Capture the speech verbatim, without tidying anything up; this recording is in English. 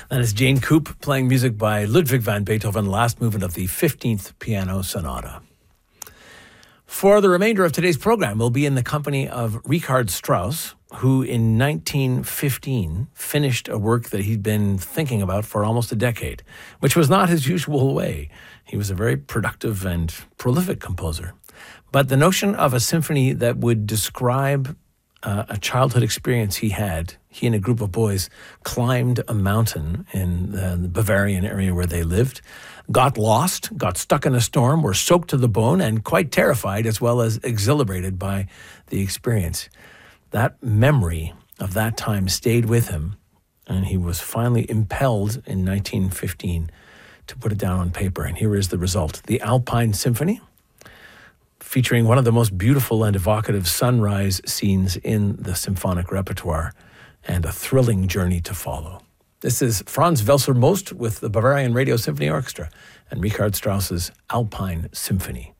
That is Jane Coop playing music by Ludwig van Beethoven, last movement of the fifteenth Piano Sonata. For the remainder of today's program, we'll be in the company of Richard Strauss, who in nineteen fifteen finished a work that he'd been thinking about for almost a decade, which was not his usual way. He was a very productive and prolific composer. But the notion of a symphony that would describe uh, a childhood experience he had, he and a group of boys climbed a mountain in the, the Bavarian area where they lived, got lost, got stuck in a storm, were soaked to the bone, and quite terrified as well as exhilarated by the experience. That memory of that time stayed with him, and he was finally impelled in nineteen fifteen to put it down on paper. And here is the result. The Alpine Symphony, featuring one of the most beautiful and evocative sunrise scenes in the symphonic repertoire, and a thrilling journey to follow. This is Franz Welser-Most with the Bavarian Radio Symphony Orchestra and Richard Strauss's Alpine Symphony.